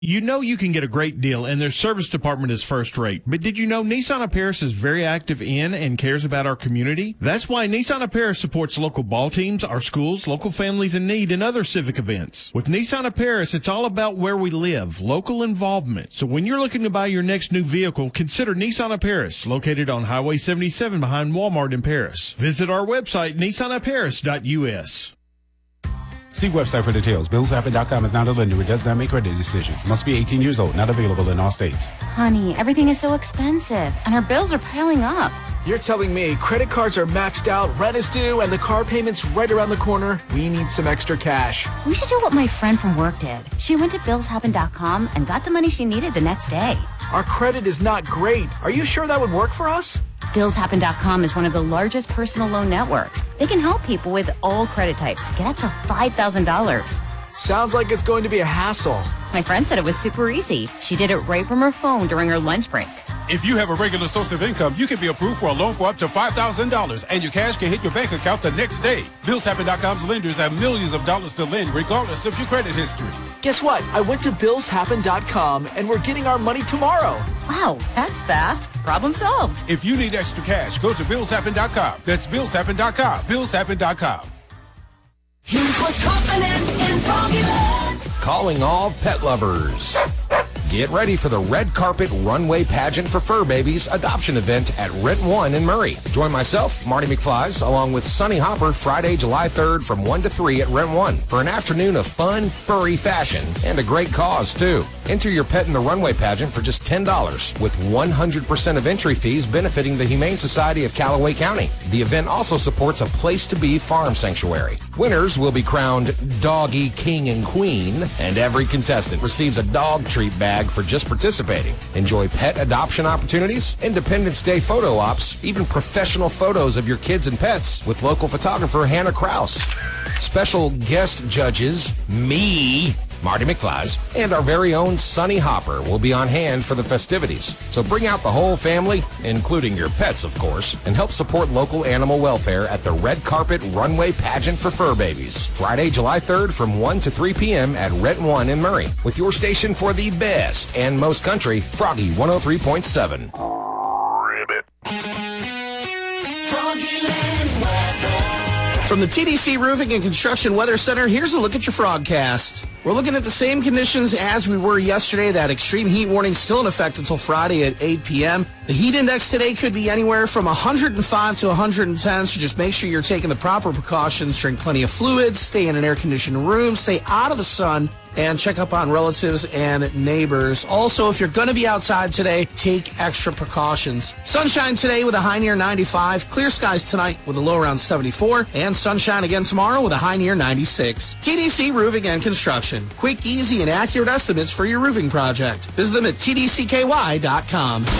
You know you can get a great deal, and their service department is first rate. But did you know Nissan of Paris is very active in and cares about our community? That's why Nissan of Paris supports local ball teams, our schools, local families in need, and other civic events. With Nissan of Paris, it's all about where we live, local involvement. So when you're looking to buy your next new vehicle, consider Nissan of Paris, located on Highway 77 behind Walmart in Paris. Visit our website, nissanofparis.us. See website for details. BillsHappen.com is not a lender. It does not make credit decisions. Must be 18 years old. Not available in all states. Honey, everything is so expensive, and our bills are piling up. You're telling me credit cards are maxed out, rent is due, and the car payment's right around the corner? We need some extra cash. We should do what my friend from work did. She went to BillsHappen.com and got the money she needed the next day. Our credit is not great. Are you sure that would work for us? BillsHappen.com is one of the largest personal loan networks. They can help people with all credit types get up to $5,000. Sounds like it's going to be a hassle. My friend said it was super easy. She did it right from her phone during her lunch break. If you have a regular source of income, you can be approved for a loan for up to $5,000, and your cash can hit your bank account the next day. BillsHappen.com's lenders have millions of dollars to lend, regardless of your credit history. Guess what? I went to BillsHappen.com, and we're getting our money tomorrow. Wow, that's fast. Problem solved. If you need extra cash, go to BillsHappen.com. That's BillsHappen.com. BillsHappen.com. Here's what's happening in Froggyland. Calling all pet lovers. Get ready for the red carpet runway pageant for fur babies adoption event at Rent One in Murray. Join myself, Marty McFlies, along with Sonny Hopper Friday, July 3rd from 1 to 3 at Rent One for an afternoon of fun, furry fashion and a great cause, too. Enter your pet in the runway pageant for just $10 with 100% of entry fees benefiting the Humane Society of Callaway County. The event also supports a Place to Be farm sanctuary. Winners will be crowned Doggy King and Queen, and every contestant receives a dog treat bag for just participating. Enjoy pet adoption opportunities, Independence Day photo ops, even professional photos of your kids and pets with local photographer Hannah Kraus. Special guest judges, me, Marty McFlies, and our very own Sonny Hopper will be on hand for the festivities. So bring out the whole family, including your pets, of course, and help support local animal welfare at the Red Carpet Runway Pageant for Fur Babies. Friday, July 3rd from 1 to 3 p.m. at Rent One in Murray. With your station for the best and most country, Froggy 103.7. Froggyland weather. From the TDC Roofing and Construction Weather Center, here's a look at your Frogcast. We're looking at the same conditions as we were yesterday. That extreme heat warning still in effect until Friday at 8 p.m. The heat index today could be anywhere from 105 to 110, so just make sure you're taking the proper precautions. Drink plenty of fluids, stay in an air-conditioned room, stay out of the sun, and check up on relatives and neighbors. Also, if you're going to be outside today, take extra precautions. Sunshine today with a high near 95. Clear skies tonight with a low around 74. And sunshine again tomorrow with a high near 96. TDC Roofing and Construction. Quick, easy, and accurate estimates for your roofing project. Visit them at tdcky.com.